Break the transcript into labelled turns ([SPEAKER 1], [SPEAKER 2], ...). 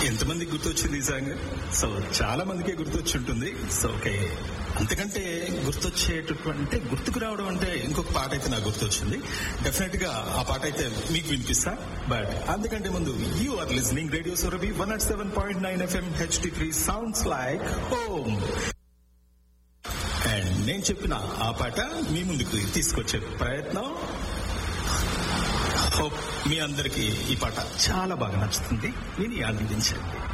[SPEAKER 1] ఎంతమందికి గుర్తొచ్చింది ఈ సాంగ్? సో చాలా మందికే గుర్తొచ్చి ఉంటుంది. సో ఓకే, అంతకంటే గుర్తొచ్చేటటువంటి గుర్తుకు రావడం అంటే ఇంకొక పాట అయితే నాకు గుర్తొచ్చింది. డెఫినెట్ గా ఆ పాట అయితే మీకు వినిపిస్తా. బట్ అంతకంటే ముందు you are listening radio Surabhi 107.9 FM HD3 sounds like home. And నేను చెప్పిన ఆ పాట మీ ముందుకు తీసుకొచ్చే ప్రయత్నం. హోప్ మీ అందరికీ ఈ పాట చాలా బాగా నచ్చుతుంది. విని ఆనందించండి.